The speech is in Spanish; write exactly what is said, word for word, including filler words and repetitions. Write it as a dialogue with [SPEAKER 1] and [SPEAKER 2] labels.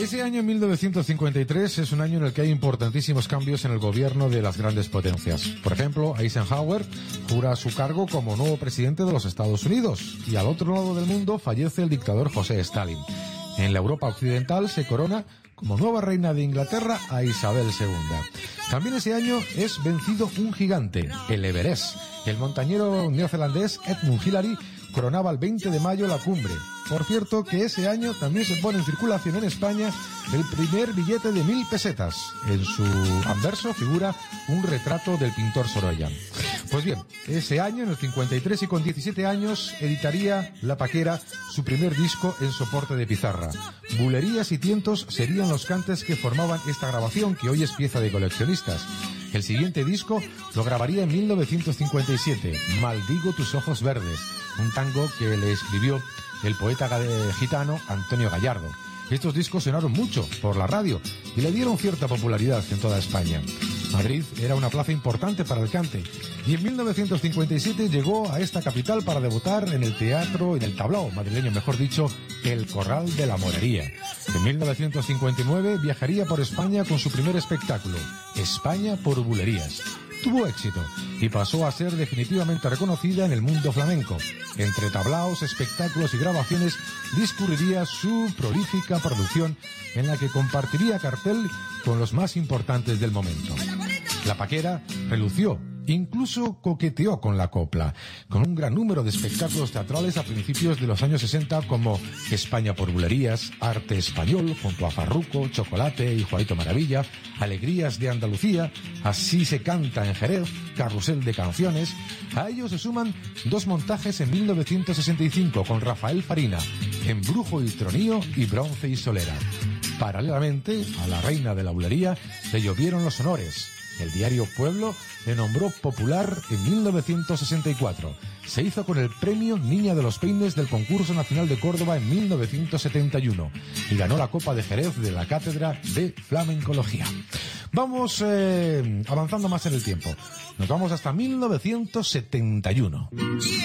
[SPEAKER 1] Ese año mil novecientos cincuenta y tres es un año en el que hay importantísimos cambios en el gobierno de las grandes potencias. Por ejemplo, Eisenhower jura su cargo como nuevo presidente de los Estados Unidos y al otro lado del mundo fallece el dictador José Stalin. En la Europa occidental se corona como nueva reina de Inglaterra a Isabel segunda. También ese año es vencido un gigante, el Everest. El montañero neozelandés Edmund Hillary coronaba el veinte de mayo la cumbre. Por cierto, que ese año también se pone en circulación en España el primer billete de mil pesetas. En su anverso figura un retrato del pintor Sorolla. Pues bien, ese año, en el cincuenta y tres y con diecisiete años, editaría La Paquera su primer disco en soporte de pizarra. Bulerías y tientos serían los cantes que formaban esta grabación, que hoy es pieza de coleccionistas. El siguiente disco lo grabaría en mil novecientos cincuenta y siete, Maldigo tus ojos verdes, un tango que le escribió el poeta gitano Antonio Gallardo. Estos discos sonaron mucho por la radio y le dieron cierta popularidad en toda España. Madrid era una plaza importante para el cante y en mil novecientos cincuenta y siete llegó a esta capital para debutar en el teatro, en el tablao madrileño, mejor dicho, El Corral de la Morería. En mil novecientos cincuenta y nueve viajaría por España con su primer espectáculo, España por Bulerías. Tuvo éxito y pasó a ser definitivamente reconocida en el mundo flamenco. Entre tablaos, espectáculos y grabaciones discurriría su prolífica producción en la que compartiría cartel con los más importantes del momento. La Paquera relució, incluso coqueteó con la copla, con un gran número de espectáculos teatrales a principios de los años sesenta como España por Bulerías, Arte Español, junto a Farruco, Chocolate y Juanito Maravilla, Alegrías de Andalucía, Así se canta en Jerez, Carrusel de canciones. A ellos se suman dos montajes en mil novecientos sesenta y cinco con Rafael Farina, Embrujo y Tronío y Bronce y Solera. Paralelamente, a la reina de la bulería le llovieron los honores. El diario Pueblo le nombró popular en mil novecientos sesenta y cuatro. Se hizo con el premio Niña de los Peines del Concurso Nacional de Córdoba en mil novecientos setenta y uno y ganó la Copa de Jerez de la Cátedra de Flamencología. Vamos eh, avanzando más en el tiempo. Nos vamos hasta mil novecientos setenta y uno.